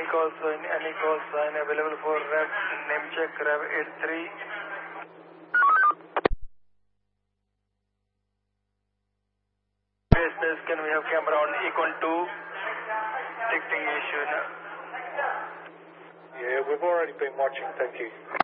any call sign available for Rev, name check Rev 83. Yes, can we have camera on Econ 2? Detecting issue. Yeah, we've already been watching, thank you.